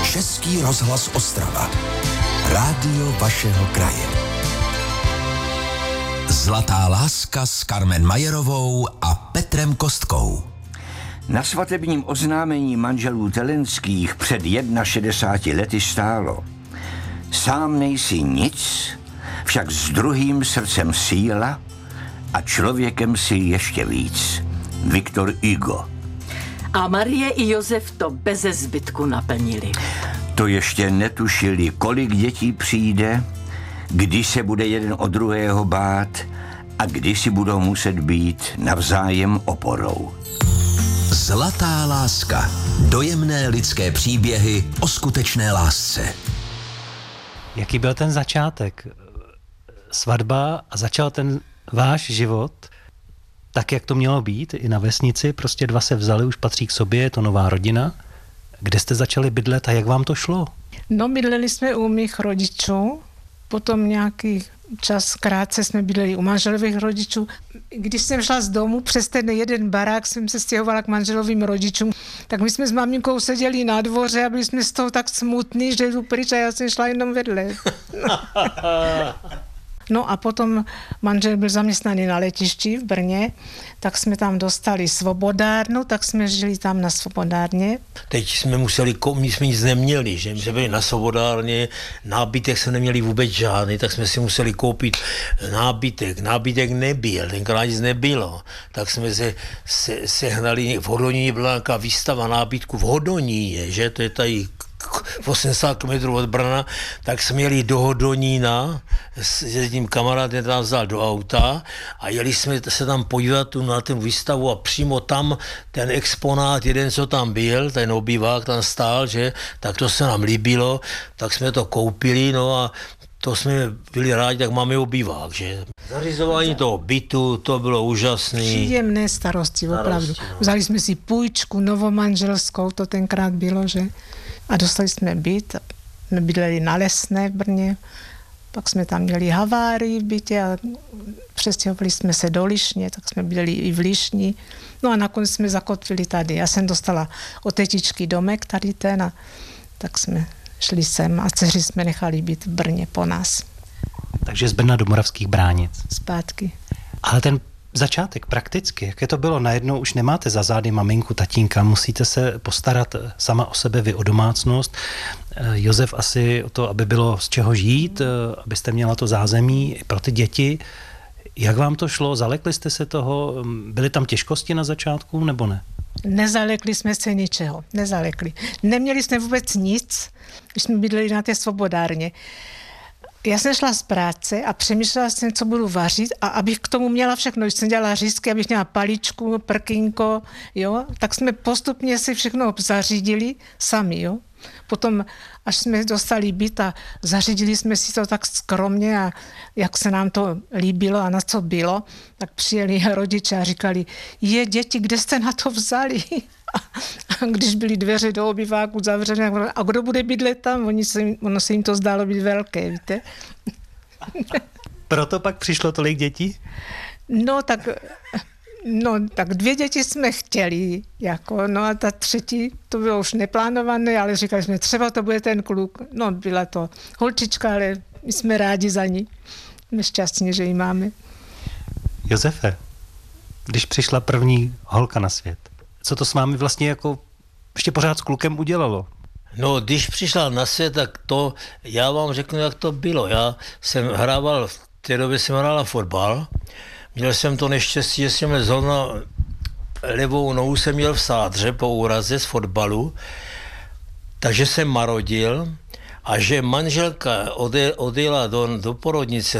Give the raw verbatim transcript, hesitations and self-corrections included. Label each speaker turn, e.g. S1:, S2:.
S1: Český rozhlas Ostrava. Rádio vašeho kraje. Zlatá láska s Karmen Majerovou a Petrem Kostkou.
S2: Na svatebním oznámení manželů Telenských před šedesáti jedna lety stálo: sám nejsi nic, však s druhým srdcem síla a člověkem si ještě víc. Viktor Hugo.
S3: A Marie i Josef to beze zbytku naplnili.
S2: To ještě netušili, kolik dětí přijde, kdy se bude jeden od druhého bát a kdy si budou muset být navzájem oporou.
S1: Zlatá láska. Dojemné lidské příběhy o skutečné lásce.
S4: Jaký byl ten začátek? Svatba a začal ten váš život tak, jak to mělo být, i na vesnici, prostě dva se vzali, už patří k sobě, je to nová rodina. Kde jste začali bydlet a jak vám to šlo?
S5: No, bydleli jsme u mých rodičů, potom nějaký čas krátce jsme bydleli u manželových rodičů. Když jsem šla z domu, přes ten jeden barák jsem se stěhovala k manželovým rodičům, tak my jsme s maminkou seděli na dvoře a byli jsme z toho tak smutní, že jdu pryč a já jsem šla jenom vedle. No a potom manžel byl zaměstnaný na letišti v Brně, tak jsme tam dostali svobodárnu, tak jsme žili tam na svobodárně.
S6: Teď jsme museli, my jsme nic neměli, že my jsme byli na svobodárně, nábytek jsme neměli vůbec žádný, tak jsme si museli koupit nábytek. Nábytek nebyl, tenkrát nic nebylo. Tak jsme se, se sehnali, v Hodoníně byla nějaká výstava nábytku v Hodoníně, že to je tady osmdesát kilometrů od Brna, tak jsme jeli do Hodonína s jedním kamarádem, tam vzal do auta a jeli jsme se tam podívat tu na ten výstavu a přímo tam ten exponát, jeden, co tam byl, ten obývák tam stál, že, tak to se nám líbilo, tak jsme to koupili, no a to jsme byli rádi, tak máme obývák, že. Zařizování toho bytu, to bylo úžasné.
S5: Příjemné starosti, opravdu.
S6: Starosti, no.
S5: Vzali jsme si půjčku novomanželskou, to tenkrát bylo, že. A dostali jsme byt, jsme bydleli na Lesné v Brně, pak jsme tam měli havárii v bytě a přestěhovali jsme se do Lišně, tak jsme bydleli i v Lišni. No a nakonec jsme zakotvili tady. Já jsem dostala od tetičky domek tady ten a tak jsme šli sem a dceři jsme nechali být v Brně po nás.
S4: Takže z Brna do Moravských Bránic.
S5: Zpátky.
S4: Ale ten začátek prakticky, jaké to bylo? Najednou už nemáte za zády maminku, tatínka, musíte se postarat sama o sebe, vy o domácnost. Josef asi o to, aby bylo z čeho žít, abyste měla to zázemí pro ty děti. Jak vám to šlo? Zalekli jste se toho? Byly tam těžkosti na začátku, nebo ne?
S5: Nezalekli jsme se ničeho, nezalekli. Neměli jsme vůbec nic, když jsme bydleli na té svobodárně. Já jsem šla z práce a přemýšlela jsem, co budu vařit a abych k tomu měla všechno. Když jsem dělala řízky, abych měla paličku, prkínko, jo, tak jsme postupně si všechno zařídili sami, jo. Potom, až jsme dostali byt a zařídili jsme si to tak skromně a jak se nám to líbilo a na co bylo, tak přijeli rodiče a říkali, je děti, kde jste na to vzali? A když byly dveře do obyváku zavřené, a kdo bude bydlet tam? Oni se, ono se jim to zdálo být velké, víte?
S4: Proto pak přišlo tolik dětí?
S5: No tak, no, tak dvě děti jsme chtěli, jako, no a ta třetí, to bylo už neplánované, ale říkali jsme, třeba to bude ten kluk. No, byla to holčička, ale my jsme rádi za ní. Jsme šťastní, že ji máme.
S4: Josefe, když přišla první holka na svět, co to s vámi vlastně jako ještě pořád s klukem udělalo?
S6: No, když přišla na svět, tak to, já vám řeknu, jak to bylo. Já jsem hrával, v té době jsem hrál fotbal, měl jsem to neštěstí, že jsem měl zrovna levou nohu jsem měl v sádře po úraze z fotbalu, takže jsem marodil a že manželka odjela do, do porodnice,